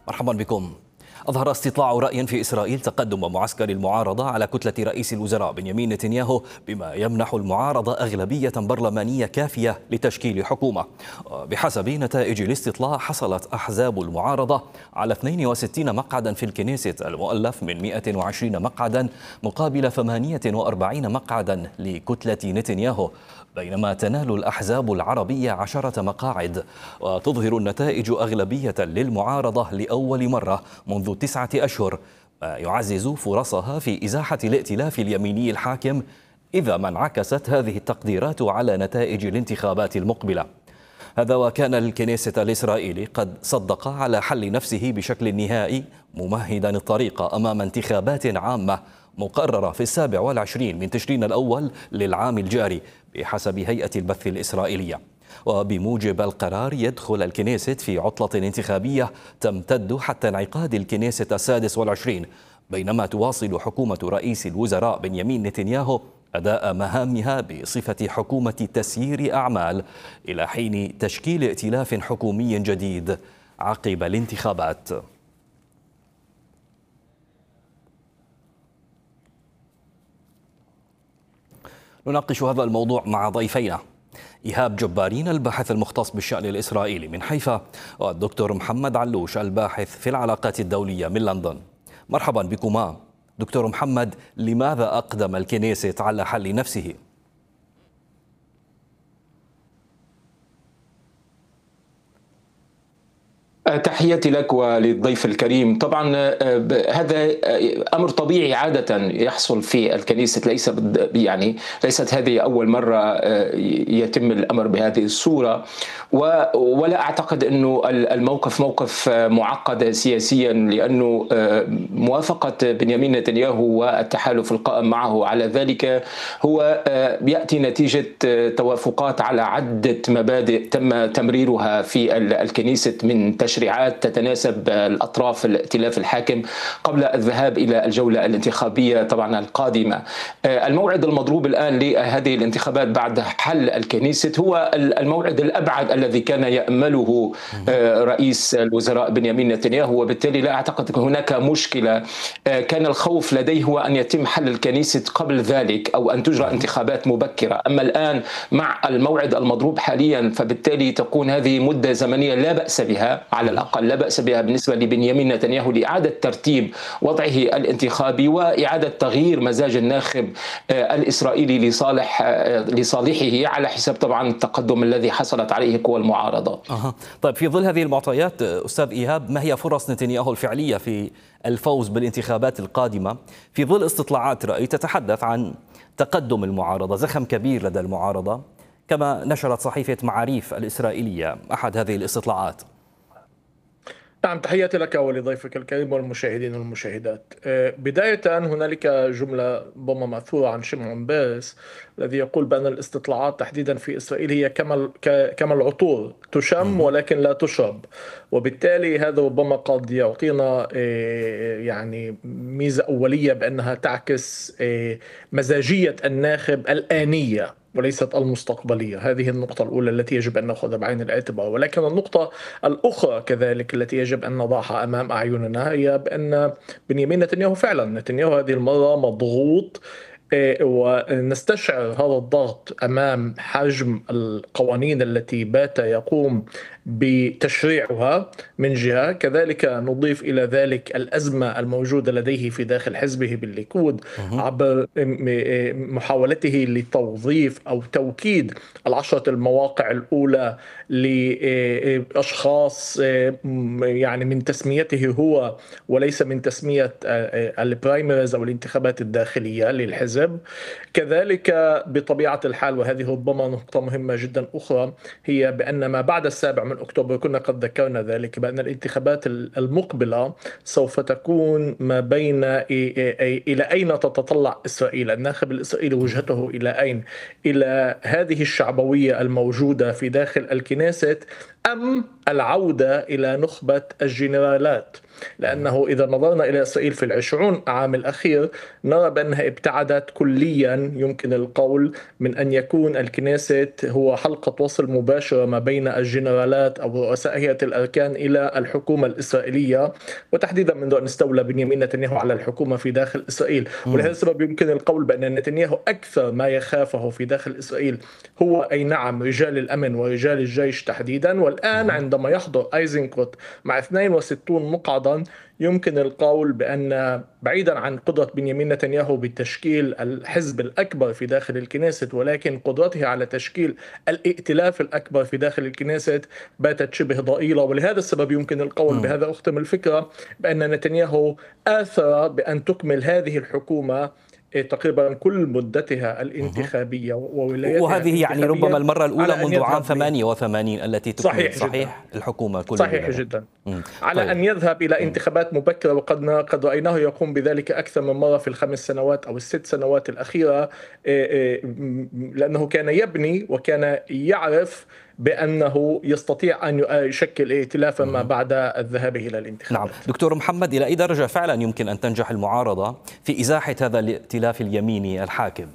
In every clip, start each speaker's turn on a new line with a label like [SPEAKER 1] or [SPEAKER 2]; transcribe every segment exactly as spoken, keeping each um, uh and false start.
[SPEAKER 1] مرحبا بكم. أظهر استطلاع رأي في إسرائيل تقدم معسكر المعارضة على كتلة رئيس الوزراء بنيامين نتنياهو، بما يمنح المعارضة أغلبية برلمانية كافية لتشكيل حكومة. بحسب نتائج الاستطلاع، حصلت أحزاب المعارضة على اثنين وستين مقعدا في الكنيست المؤلف من مئة وعشرين مقعدا مقابل ثمانية وأربعين مقعدا لكتلة نتنياهو، بينما تنال الأحزاب العربية عشرة مقاعد. وتظهر النتائج أغلبية للمعارضة لأول مرة منذ تسعة أشهر، ما يعزز فرصها في إزاحة الائتلاف اليميني الحاكم إذا ما انعكست هذه التقديرات على نتائج الانتخابات المقبلة. هذا وكان الكنيست الإسرائيلي قد صدق على حل نفسه بشكل نهائي، ممهدا الطريق أمام انتخابات عامة مقررة في السابع والعشرين من تشرين الأول للعام الجاري بحسب هيئة البث الإسرائيلية. وبموجب القرار يدخل الكنيست في عطلة انتخابية تمتد حتى انعقاد الكنيست السادس والعشرين، بينما تواصل حكومة رئيس الوزراء بنيامين نتنياهو أداء مهامها بصفة حكومة تسيير أعمال إلى حين تشكيل ائتلاف حكومي جديد عقب الانتخابات. نناقش هذا الموضوع مع ضيفينا: إيهاب جبارين الباحث المختص بالشأن الإسرائيلي من حيفا، والدكتور محمد علوش الباحث في العلاقات الدولية من لندن. مرحبا بكما. دكتور محمد، لماذا أقدم الكنيست على حل نفسه؟
[SPEAKER 2] تحياتي لك وللضيف الكريم. طبعا هذا امر طبيعي عاده يحصل في الكنيسه، ليس يعني ليست هذه اول مره يتم الامر بهذه الصوره، ولا اعتقد انه الموقف موقف معقد سياسيا، لانه موافقه بنيامين نتنياهو والتحالف القائم معه على ذلك هو ياتي نتيجه توافقات على عده مبادئ تم تمريرها في الكنيسه من تشريعات تتناسب الأطراف الائتلاف الحاكم قبل الذهاب إلى الجولة الانتخابية طبعا القادمة. الموعد المضروب الآن لهذه الانتخابات بعد حل الكنيسة هو الموعد الأبعد الذي كان يأمله رئيس الوزراء بنيامين نتنياهو، وبالتالي لا أعتقد هناك مشكلة. كان الخوف لديه هو أن يتم حل الكنيسة قبل ذلك أو أن تجرى انتخابات مبكرة، أما الآن مع الموعد المضروب حاليا فبالتالي تكون هذه مدة زمنية لا بأس بها، على الأقل لا بأس بها بالنسبة لبنيامين نتنياهو لإعادة ترتيب وضعه الانتخابي وإعادة تغيير مزاج الناخب الإسرائيلي لصالح لصالحه، على حساب طبعا التقدم الذي حصلت عليه قوى المعارضة.
[SPEAKER 1] أه. طيب، في ظل هذه المعطيات أستاذ إيهاب، ما هي فرص نتنياهو الفعلية في الفوز بالانتخابات القادمة في ظل استطلاعات رأي تتحدث عن تقدم المعارضة، زخم كبير لدى المعارضة، كما نشرت صحيفة معاريف الإسرائيلية أحد هذه الاستطلاعات؟
[SPEAKER 3] نعم، تحياتي لك ولضيفك الكريم والمشاهدين والمشاهدات. بداية هنالك جملة ربما مأثورة عن شمعون بيرس الذي يقول بأن الاستطلاعات تحديدا في إسرائيل هي كما كما العطور، تشم ولكن لا تشرب، وبالتالي هذا ربما قد يعطينا يعني ميزة أولية بأنها تعكس مزاجية الناخب الآنية وليست المستقبلية. هذه النقطة الأولى التي يجب أن نأخذها بعين الاعتبار. ولكن النقطة الأخرى كذلك التي يجب أن نضعها أمام أعيننا هي بأن بنيامين نتنياهو فعلا نتنياهو هذه المرة مضغوط، ونستشعر هذا الضغط أمام حجم القوانين التي بات يقوم بتشريعها من جهة، كذلك نضيف إلى ذلك الأزمة الموجودة لديه في داخل حزبه بالليكود عبر محاولته لتوظيف أو توكيد العشرة المواقع الأولى لأشخاص يعني من تسميته هو وليس من تسمية البرايمريز أو الانتخابات الداخلية للحزب. كذلك بطبيعة الحال، وهذه ربما نقطة مهمة جدا أخرى، هي بأن ما بعد السابع من أكتوبر كنا قد ذكرنا ذلك، بأن الانتخابات المقبلة سوف تكون ما بين إلى أين تتطلع إسرائيل، الناخب الإسرائيلي وجهته إلى أين، إلى هذه الشعبوية الموجودة في داخل الكنيست أم العودة إلى نخبة الجنرالات؟ لأنه إذا نظرنا إلى إسرائيل في العشرون عام الأخير نرى بأنها ابتعدت كليا يمكن القول من أن يكون الكنيسة هو حلقة وصل مباشرة ما بين الجنرالات أو رؤساء هيئة الأركان إلى الحكومة الإسرائيلية، وتحديدا منذ أن استولى بنيامين نتنياهو على الحكومة في داخل إسرائيل. ولهذا السبب يمكن القول بأن نتنياهو أكثر ما يخافه في داخل إسرائيل هو أي نعم رجال الأمن ورجال الجيش تحديدا. والآن عندما يحضر أيزنكوت مع اثنين وستين مقعدا يمكن القول بأن بعيدا عن قدرة بنيامين نتنياهو بتشكيل الحزب الأكبر في داخل الكنيست، ولكن قدرته على تشكيل الائتلاف الأكبر في داخل الكنيست باتت شبه ضئيلة. ولهذا السبب يمكن القول بهذا أختم الفكرة بأن نتنياهو آثر بأن تكمل هذه الحكومة تقريبا كل مدتها الانتخابية وولاياتها
[SPEAKER 1] وهذه يعني ربما المرة الأولى منذ عام ثمانية وثمانين التي تكمل
[SPEAKER 3] صحيح,
[SPEAKER 1] صحيح الحكومة كل
[SPEAKER 3] صحيح
[SPEAKER 1] جدا.
[SPEAKER 3] جدا
[SPEAKER 1] مم.
[SPEAKER 3] على طيب. أن يذهب إلى انتخابات مبكرة، وقد قد رأيناه يقوم بذلك أكثر من مرة في الخمس سنوات أو الست سنوات الأخيرة، لأنه كان يبني وكان يعرف بأنه يستطيع أن يشكل ائتلافا ما بعد الذهاب إلى الانتخابات.
[SPEAKER 1] نعم دكتور محمد، إلى أي درجة فعلا يمكن أن تنجح المعارضة في إزاحة هذا الائتلاف اليميني الحاكم؟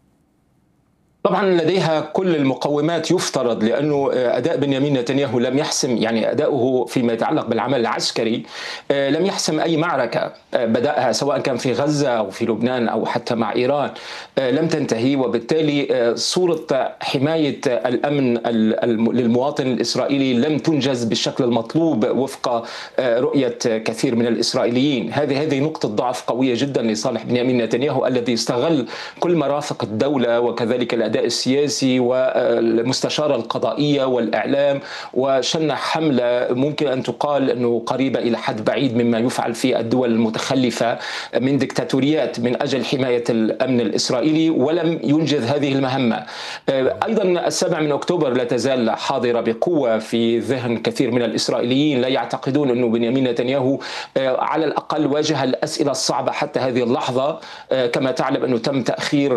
[SPEAKER 2] طبعا لديها كل المقومات يفترض، لأنه أداء بنيامين نتنياهو لم يحسم، يعني أداؤه فيما يتعلق بالعمل العسكري لم يحسم أي معركة بدأها سواء كان في غزة أو في لبنان أو حتى مع إيران لم تنتهي، وبالتالي صورة حماية الأمن للمواطن الإسرائيلي لم تنجز بالشكل المطلوب وفق رؤية كثير من الإسرائيليين. هذه هذه نقطة ضعف قوية جدا لصالح بنيامين نتنياهو الذي استغل كل مرافق الدولة وكذلك الأداء السياسي والمستشارة القضائية والإعلام، وشن حملة ممكن أن تقال أنه قريبة إلى حد بعيد مما يفعل في الدول المتخلفة من ديكتاتوريات من أجل حماية الأمن الإسرائيلي، ولم ينجز هذه المهمة. أيضا السابع من أكتوبر لا تزال حاضرة بقوة في ذهن كثير من الإسرائيليين، لا يعتقدون أنه بنيامين نتنياهو على الأقل واجه الأسئلة الصعبة حتى هذه اللحظة. كما تعلم أنه تم تأخير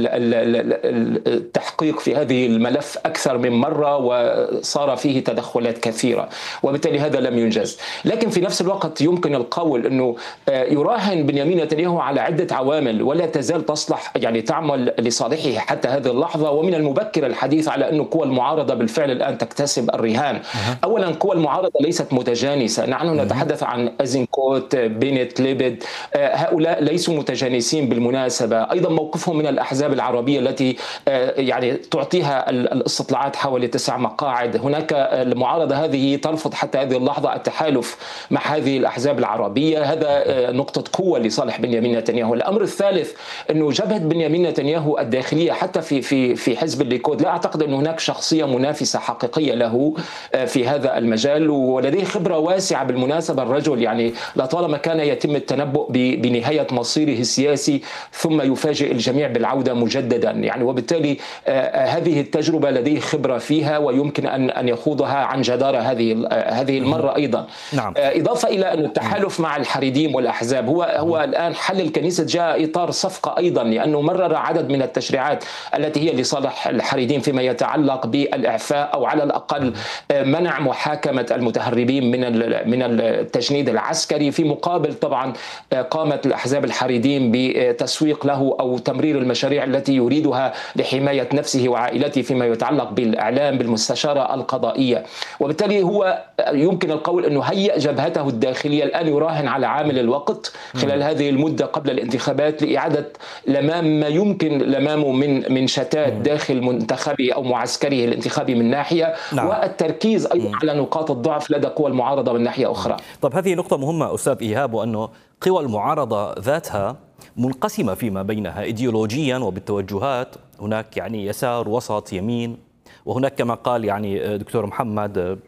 [SPEAKER 2] التحقيق في هذه الملف أكثر من مرة وصار فيه تدخلات كثيرة، وبالتالي هذا لم ينجز. لكن في نفس الوقت يمكن القول أنه يراهن بنيامين نتنياهو على عدة عوامل ولا تزال تصلح يعني تعمل لصالحه حتى هذه اللحظة. ومن المبكر الحديث على أن قوى المعارضة بالفعل الآن تكتسب الرهان. أولا قوى المعارضة ليست متجانسة، نحن نتحدث عن أيزنكوت، بينت، ليبد، هؤلاء ليسوا متجانسين بالمناسبة. أيضا موقفهم من الأحزاب العربية التي يعني تعطيها الاستطلاعات حوالي تسع مقاعد. هناك المعارضة هذه ترفض حتى هذه اللحظة التحالف مع هذه الأحزاب العربية. هذا نقطة قوة لصالح بنيامين نتنياهو. الأمر الثالث أنه جبهة بنيامين نتنياهو الداخلية حتى في في في حزب الليكود لا أعتقد أن هناك شخصية منافسة حقيقية له في هذا المجال، ولديه خبرة واسعة بالمناسبة. الرجل يعني لطالما كان يتم التنبؤ بنهاية مصيره السياسي ثم يفاجئ الجميع بالعودة مجددا، يعني وبالتالي هذه التجربة لديه خبرة فيها ويمكن أن أن يخوضها عن جدارة هذه هذه المرة أيضا.
[SPEAKER 1] نعم.
[SPEAKER 2] إضافة إلى أن التحالف مع الحريديم والأحزاب هو هو الآن حل الكنيسة جاء إطار صفقة أيضا، لأنه مرر عدد من التشريعات التي هي لصالح الحريديم فيما يتعلق بالإعفاء أو على الأقل منع محاكمة المتهربين من من التجنيد العسكري، في مقابل طبعا قامت الأحزاب الحريديم بتسويق له أو تمرير المشاريع التي يريدها لحماية نفسه وعائلته فيما يتعلق بالإعلام بالمستشارة القضائية. وبالتالي هو يمكن القول أنه هيئ جبهته الداخلية الآن يراهن على عامل الوقت خلال هذه المدة قبل الانتخابات لإعادة لمام ما يمكن لمامه من من شتات داخل منتخبه أو معسكره الانتخابي من ناحية. نعم. والتركيز أيضا على نقاط الضعف لدى قوى المعارضة من ناحية أخرى.
[SPEAKER 1] طب هذه نقطة مهمة أستاذ إيهاب، وأنه قوى المعارضة ذاتها منقسمة فيما بينها إيديولوجيا وبالتوجهات، هناك يعني يسار وسط يمين، وهناك كما قال يعني دكتور محمد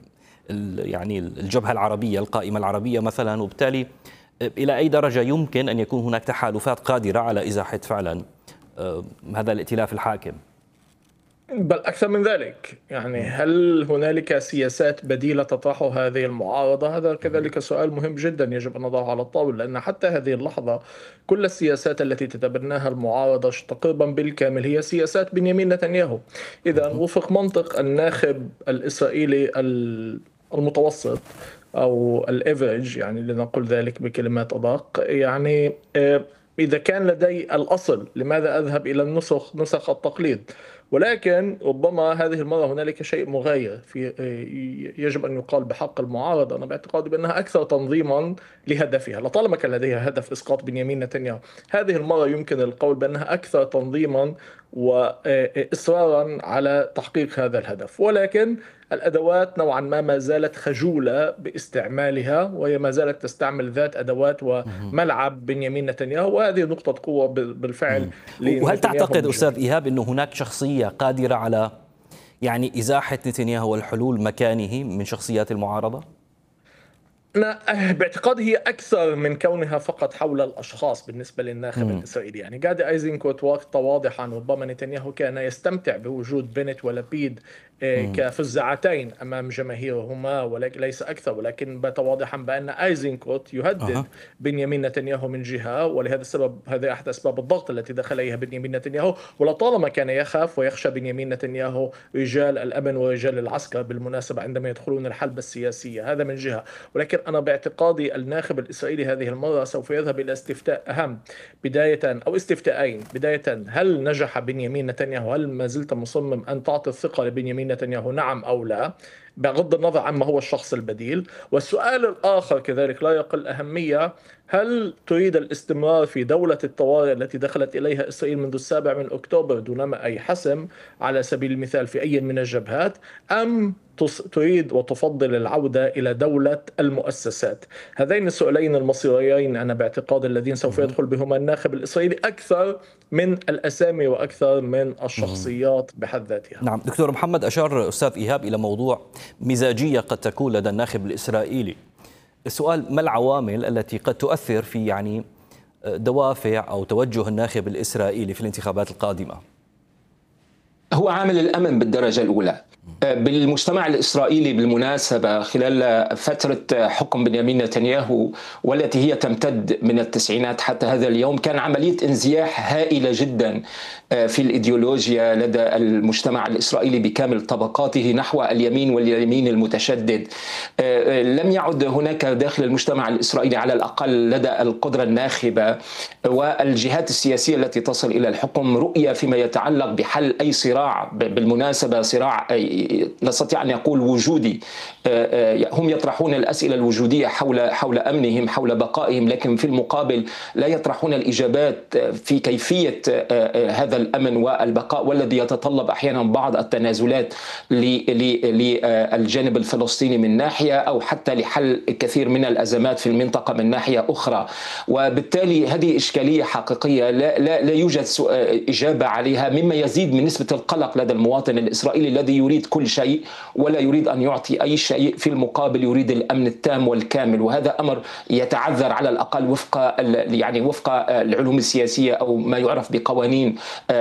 [SPEAKER 1] يعني الجبهة العربية القائمة العربية مثلا. وبالتالي إلى أي درجة يمكن أن يكون هناك تحالفات قادرة على إزاحة فعلا هذا الائتلاف الحاكم؟
[SPEAKER 3] بل أكثر من ذلك، يعني هل هنالك سياسات بديلة تطرحها هذه المعارضة؟ هذا كذلك سؤال مهم جدا يجب أن نضعه على الطاولة، لأن حتى هذه اللحظة كل السياسات التي تتبناها المعارضة تقريبا بالكامل هي سياسات بنيامين نتنياهو. إذا وفق منطق الناخب الإسرائيلي المتوسط أو الافريج، يعني لنقول ذلك بكلمات أدق، يعني إذا كان لدي الأصل لماذا أذهب إلى النسخ نسخ التقليد؟ ولكن ربما هذه المرة هنالك شيء مغاير في يجب أن يقال بحق المعارضة. أنا باعتقادي بأنها أكثر تنظيما لهدفها، لطالما كان لديها هدف إسقاط بنيامين نتنياهو، هذه المرة يمكن القول بأنها أكثر تنظيما وإصرارا على تحقيق هذا الهدف. ولكن الأدوات نوعا ما ما زالت خجولة باستعمالها، وهي ما زالت تستعمل ذات أدوات وملعب بنيامين نتنياهو، وهذه نقطة قوة بالفعل.
[SPEAKER 1] وهل تعتقد أستاذ إيهاب أنه هناك شخصية قادرة على يعني إزاحة نتنياهو والحلول مكانه من شخصيات المعارضة؟
[SPEAKER 3] أنا باعتقادي هي أكثر من كونها فقط حول الأشخاص بالنسبة للناخب م. الإسرائيلي. يعني غادي أيزنكوت وقت واضحا ربما نتنياهو كان يستمتع بوجود بنت ولبيد كفزعتين أمام جماهيرهما وليس أكثر، ولكن بات واضحا بأن أيزنكوت يهدد أه. بنيامين نتنياهو من جهة، ولهذا السبب هذا أحد أسباب الضغط التي دخل إليها بنيامين نتنياهو. ولطالما كان يخاف ويخشى بنيامين نتنياهو رجال الأمن ورجال العسكر بالمناسبة عندما يدخلون الحلبة السياسية، هذا من جهة. ولكن أنا باعتقادي الناخب الإسرائيلي هذه المرة سوف يذهب إلى استفتاء أهم، بداية أو استفتاءين. بداية، هل نجح بنيامين نتنياهو؟ هل ما زلت مصمم أن تعطي الثقة لبنيامين نتنياهو نعم أو لا، بغض النظر عما هو الشخص البديل؟ والسؤال الآخر كذلك لا يقل أهمية، هل تريد الاستمرار في دولة الطوارئ التي دخلت إليها إسرائيل منذ السابع من أكتوبر دونما أي حسم على سبيل المثال في أي من الجبهات، أم تريد وتفضل العودة إلى دولة المؤسسات؟ هذين السؤالين المصيريين أنا باعتقاد الذين سوف يدخل بهما الناخب الإسرائيلي أكثر من الأسامي وأكثر من الشخصيات بحد ذاتها.
[SPEAKER 1] نعم دكتور محمد، أشار أستاذ إيهاب إلى موضوع مزاجية قد تكون لدى الناخب الإسرائيلي. السؤال، ما العوامل التي قد تؤثر في يعني دوافع أو توجه الناخب الإسرائيلي في الانتخابات القادمة؟
[SPEAKER 2] هو عامل الأمن بالدرجة الأولى. بالمجتمع الإسرائيلي بالمناسبة خلال فترة حكم بنيامين نتنياهو والتي هي تمتد من التسعينات حتى هذا اليوم، كان عملية انزياح هائلة جدا في الإيديولوجيا لدى المجتمع الإسرائيلي بكامل طبقاته نحو اليمين واليمين المتشدد. لم يعد هناك داخل المجتمع الإسرائيلي على الأقل لدى القدرة الناخبة والجهات السياسية التي تصل إلى الحكم رؤية فيما يتعلق بحل أي صراع، بالمناسبة صراع لا أستطيع أن أقول وجودي. هم يطرحون الأسئلة الوجودية حول حول أمنهم، حول بقائهم، لكن في المقابل لا يطرحون الإجابات في كيفية هذا الأمن والبقاء، والذي يتطلب أحيانا بعض التنازلات للجانب الفلسطيني من ناحية، أو حتى لحل كثير من الأزمات في المنطقة من ناحية أخرى. وبالتالي هذه إشكالية حقيقية لا, لا, لا يوجد إجابة عليها، مما يزيد من نسبة القلق لدى المواطن الإسرائيلي الذي يريد كل شيء ولا يريد أن يعطي أي شيء، في المقابل يريد الأمن التام والكامل. وهذا أمر يتعذر على الأقل وفق يعني وفق العلوم السياسية أو ما يعرف بقوانين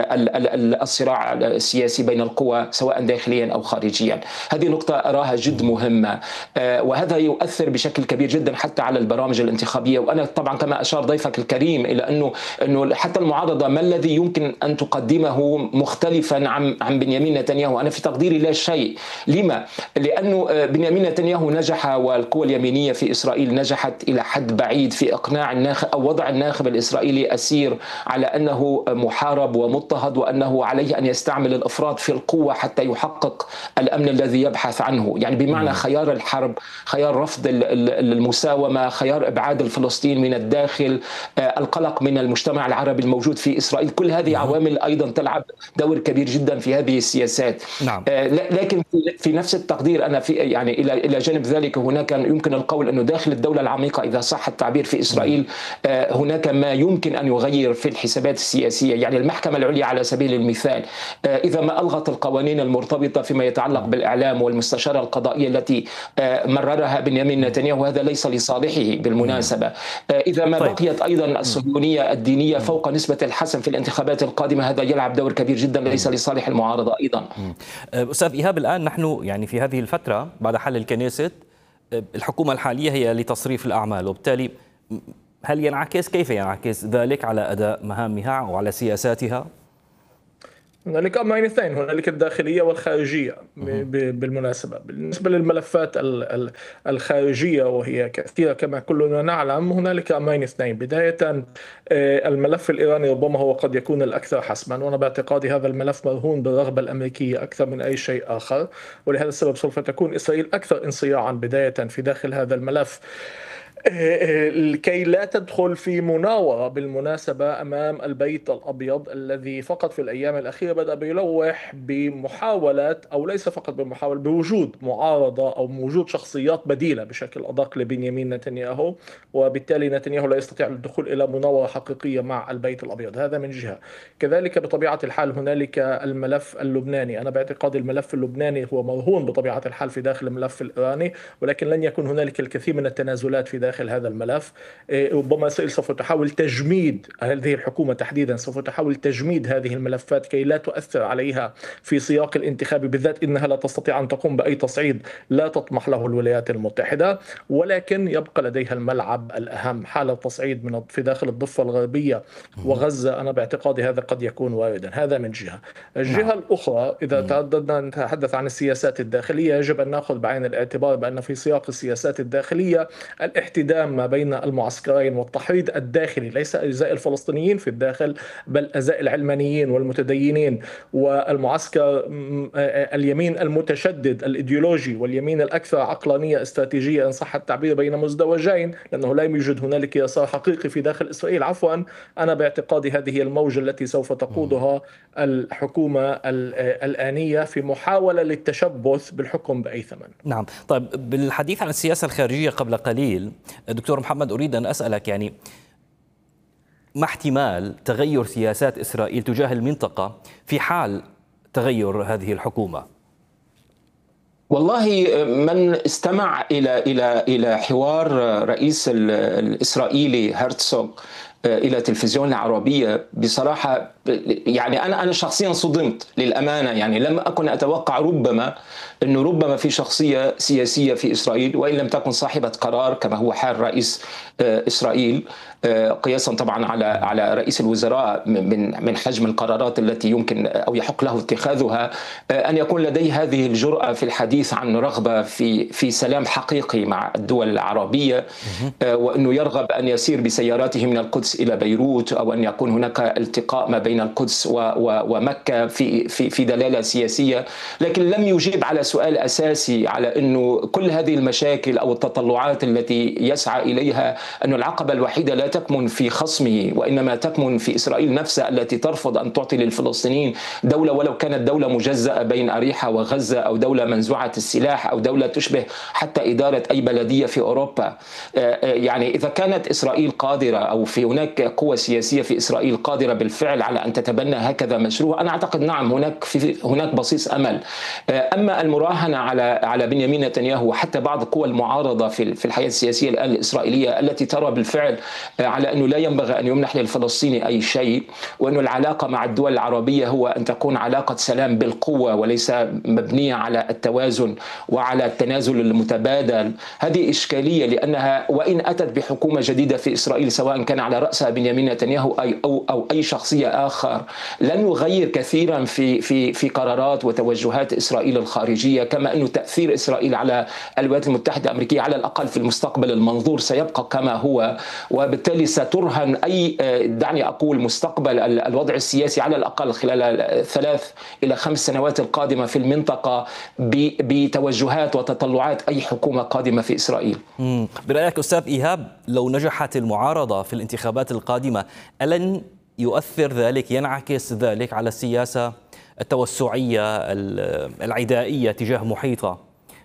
[SPEAKER 2] الصراع السياسي بين القوى سواء داخليا أو خارجيا. هذه نقطة أراها جد مهمة، وهذا يؤثر بشكل كبير جدا حتى على البرامج الانتخابية. وأنا طبعا كما أشار ضيفك الكريم إلى أنه أنه حتى المعارضة ما الذي يمكن أن تقدمه مختلفا عن عن بنيامين نتنياهو؟ أنا في تقديري لا شيء. لما؟ لأنه بنيامين نتنياهو نجح والقوى اليمينية في إسرائيل نجحت إلى حد بعيد في إقناع الناخب أو وضع الناخب الإسرائيلي أسير على أنه محارب ومضطهد، وأنه عليه أن يستعمل الإفراط في القوة حتى يحقق الأمن الذي يبحث عنه. يعني بمعنى خيار الحرب، خيار رفض المساومة، خيار إبعاد الفلسطينيين من الداخل، القلق من المجتمع العربي الموجود في إسرائيل. كل هذه عوامل أيضا تلعب دور كبير جدا في هذه السياسات.
[SPEAKER 1] نعم.
[SPEAKER 2] لكن في نفس التقدير أنا في يعني إلى إلى جانب ذلك هناك يمكن القول أنه داخل الدولة العميقة إذا صح التعبير في إسرائيل هناك ما يمكن أن يغير في الحسابات السياسية. يعني المحكمة العليا على سبيل المثال إذا ما ألغت القوانين المرتبطة فيما يتعلق بالإعلام والمستشارة القضائية التي مررها بنيامين نتنياهو، هذا ليس لصالحه بالمناسبة. إذا ما بقيت أيضا الصهيونية الدينية فوق نسبة الحسم في الانتخابات القادمة، هذا يلعب دور كبير جدا ليس لصالح المعارضة أيضا.
[SPEAKER 1] أستاذ إيهاب، الآن نحن يعني في هذه الفترة بعد حل الكنيست الحكومة الحالية هي لتصريف الأعمال، وبالتالي هل ينعكس كيف ينعكس ذلك على أداء مهامها وعلى سياساتها؟
[SPEAKER 3] هنالك أمرين اثنين، هنالك الداخلية والخارجية بالمناسبة. بالنسبة للملفات الخارجية وهي كثيرة كما كلنا نعلم، هنالك أمرين اثنين. بداية الملف الإيراني ربما هو قد يكون الأكثر حسما، وأنا باعتقادي هذا الملف مرهون بالرغبة الأمريكية أكثر من أي شيء آخر، ولهذا السبب سوف تكون إسرائيل أكثر انصياعا بداية في داخل هذا الملف لكي لا تدخل في مناورة بالمناسبة أمام البيت الأبيض الذي فقط في الأيام الأخيرة بدأ بيلوح بمحاولات، أو ليس فقط بمحاولة، بوجود معارضة أو وجود شخصيات بديلة بشكل أدق لبنيامين نتنياهو، وبالتالي نتنياهو لا يستطيع الدخول إلى مناورة حقيقية مع البيت الأبيض. هذا من جهة. كذلك بطبيعة الحال هنالك الملف اللبناني. أنا باعتقادي الملف اللبناني هو مرهون بطبيعة الحال في داخل الملف الإيراني، ولكن لن يكون هنالك الكثير من التنازلات في داخل هذا الملف. ربما إسرائيل سوف تحاول تجميد، هذه الحكومة تحديدا سوف تحاول تجميد هذه الملفات كي لا تؤثر عليها في سياق الانتخابي، بالذات إنها لا تستطيع أن تقوم بأي تصعيد لا تطمح له الولايات المتحدة، ولكن يبقى لديها الملعب الأهم حال التصعيد من في داخل الضفة الغربية وغزة. أنا باعتقادي هذا قد يكون واردا. هذا من جهة. الجهة الأخرى إذا تعددنا نتحدث عن السياسات الداخلية، يجب أن نأخذ بعين الاعتبار بأن في سياق السياسات الداخلية الاحتدام ما بين المعسكرين والتحريض الداخلي، ليس أجزاء الفلسطينيين في الداخل بل أجزاء العلمانيين والمتدينين والمعسكر اليمين المتشدد الإيديولوجي واليمين الأكثر عقلانية استراتيجية إن صح التعبير بين مزدوجين، لأنه لا يوجد هنالك يسار حقيقي في داخل إسرائيل. عفوا، أنا باعتقادي هذه هي الموجة التي سوف تقودها الحكومة الآنية في محاولة للتشبث بالحكم بأي ثمن.
[SPEAKER 1] نعم. طيب، بالحديث عن السياسة الخارجية قبل قليل دكتور محمد، أريد أن أسألك يعني ما احتمال تغير سياسات إسرائيل تجاه المنطقة في حال تغير هذه الحكومة؟
[SPEAKER 2] والله من استمع إلى إلى إلى حوار رئيس الإسرائيلي هرتسوغ إلى تلفزيون العربية، بصراحة يعني أنا أنا شخصيا صدمت للأمانة. يعني لم أكن أتوقع ربما أنه ربما في شخصية سياسية في إسرائيل، وإن لم تكن صاحبة قرار كما هو حال رئيس إسرائيل، قياسا طبعا على على رئيس الوزراء من من حجم القرارات التي يمكن أو يحق له اتخاذها، أن يكون لديه هذه الجرأة في الحديث عن رغبة في في سلام حقيقي مع الدول العربية، وأنه يرغب أن يسير بسياراته من القدس إلى بيروت، أو أن يكون هناك التقاء ما بين القدس ومكة في في في دلالة سياسية. لكن لم يجيب على سؤال أساسي، على أنه كل هذه المشاكل أو التطلعات التي يسعى إليها، أن العقبة الوحيدة لا تكمن في خصمه، وإنما تكمن في إسرائيل نفسها التي ترفض أن تعطي للفلسطينيين دولة، ولو كانت دولة مجزأة بين أريحة وغزة، أو دولة منزوعة السلاح، أو دولة تشبه حتى إدارة أي بلدية في أوروبا. يعني إذا كانت إسرائيل قادرة، أو في هناك قوة سياسية في إسرائيل قادرة بالفعل على أن تتبنى هكذا مشروع، أنا أعتقد نعم هناك في هناك بصيص أمل. أما المراهنة على على بنيامين نتنياهو وحتى بعض قوى المعارضة في في الحياة السياسية الآن الإسرائيلية، التي ترى بالفعل على أنه لا ينبغي أن يمنح للفلسطيني أي شيء، وأن العلاقة مع الدول العربية هو أن تكون علاقة سلام بالقوة وليس مبنية على التوازن وعلى التنازل المتبادل. هذه إشكالية، لأنها وإن أتت بحكومة جديدة في إسرائيل سواء كان على رأسها بنيامين نتنياهو أي أو أو أي شخصية آخر، لن يغير كثيرا في في في قرارات وتوجهات إسرائيل الخارجية، كما أنه تأثير إسرائيل على الولايات المتحدة الأمريكية على الأقل في المستقبل المنظور سيبقى كما هو، وبالتالي سترهن أي دعني أقول مستقبل الوضع السياسي على الأقل خلال ثلاث إلى خمس سنوات القادمة في المنطقة بتوجهات وتطلعات أي حكومة قادمة في إسرائيل.
[SPEAKER 1] برأيك أستاذ إيهاب، لو نجحت المعارضة في الانتخابات القادمة، ألن يؤثر ذلك، ينعكس ذلك على السياسة التوسعية العدائية تجاه محيطها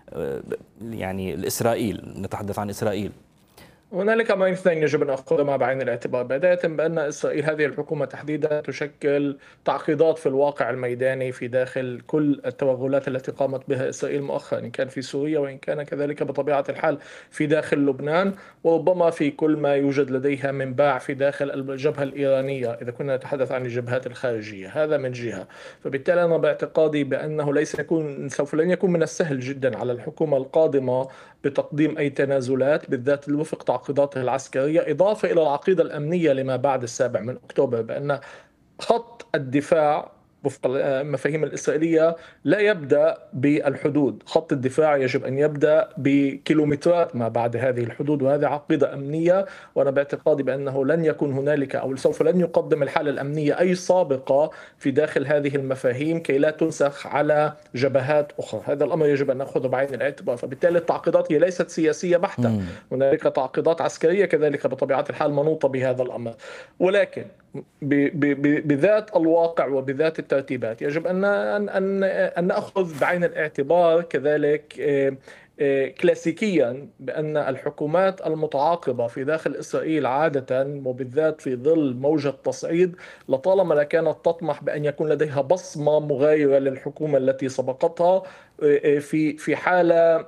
[SPEAKER 1] يعني الإسرائيل، نتحدث عن إسرائيل؟
[SPEAKER 3] هنالك أمرين اثنين يجب أن نأخذهما بعين الاعتبار. بداية بأن إسرائيل، هذه الحكومة تحديدا، تشكل تعقيدات في الواقع الميداني في داخل كل التوغلات التي قامت بها إسرائيل مؤخرا، إن كان في سوريا وإن كان كذلك بطبيعة الحال في داخل لبنان، وربما في كل ما يوجد لديها من باع في داخل الجبهة الإيرانية إذا كنا نتحدث عن الجبهات الخارجية. هذا من جهة. فبالتالي أنا باعتقادي بأنه ليس يكون سوف لن يكون من السهل جدا على الحكومة القادمة بتقديم أي تنازلات، بالذات وفق تعقيداتها العسكرية، إضافة إلى العقيدة الأمنية لما بعد السابع من أكتوبر، بأن خط الدفاع وفق المفاهيم الإسرائيلية لا يبدأ بالحدود. خط الدفاع يجب أن يبدأ بكيلومترات ما بعد هذه الحدود، وهذه عقيدة أمنية. وأنا باعتقادي بأنه لن يكون هنالك أو سوف لن يقدم الحالة الأمنية أي سابقة في داخل هذه المفاهيم كي لا تنسخ على جبهات أخرى. هذا الأمر يجب أن نأخذه بعين الاعتبار. فبالتالي التعقيدات هي ليست سياسية بحتة، هنالك تعقيدات عسكرية كذلك بطبيعة الحال منوطة بهذا الأمر، ولكن بذات الواقع وبذات الترتيبات يجب أن أن أن نأخذ بعين الاعتبار كذلك كلاسيكيا بأن الحكومات المتعاقبة في داخل إسرائيل عادة، وبالذات في ظل موجة تصعيد، لطالما لا كانت تطمح بأن يكون لديها بصمة مغايرة للحكومة التي سبقتها في في حالة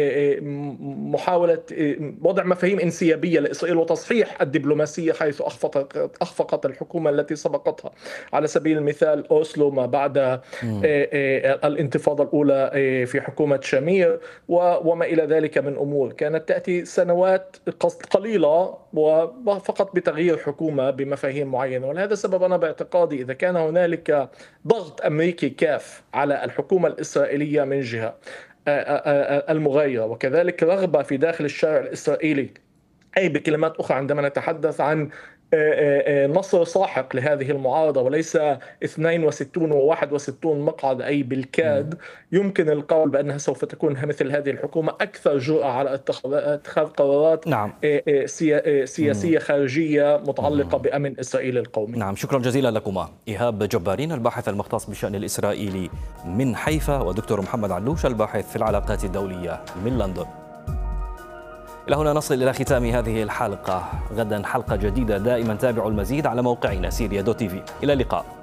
[SPEAKER 3] محاولة وضع مفاهيم انسيابية لإسرائيل وتصحيح الدبلوماسية حيث أخفقت أخفقت الحكومة التي سبقتها. على سبيل المثال أوسلو ما بعد الانتفاضة الأولى في حكومة شامير وما إلى ذلك من أمور كانت تأتي سنوات قليلة وفقط بتغيير حكومة بمفاهيم معينة. ولهذا السبب أنا باعتقادي إذا كان هنالك ضغط أمريكي كاف على الحكومة الإسرائيلية من جهة المغايرة، وكذلك رغبة في داخل الشارع الإسرائيلي، أي بكلمات أخرى عندما نتحدث عن نصر ساحق لهذه المعارضة وليس اثنين وستين وواحد وستين مقعد أي بالكاد، يمكن القول بأنها سوف تكون مثل هذه الحكومة أكثر جرأة على اتخاذ قرارات نعم. سياسية خارجية متعلقة بأمن إسرائيل القومي.
[SPEAKER 1] نعم، شكرا جزيلا لكما. إيهاب جبارين الباحث المختص بالشأن الإسرائيلي من حيفا، ودكتور محمد علوش الباحث في العلاقات الدولية من لندن. إلى هنا نصل إلى ختام هذه الحلقة. غدا حلقة جديدة. دائما تابعوا المزيد على موقعنا سيريا دوت تي في. إلى اللقاء.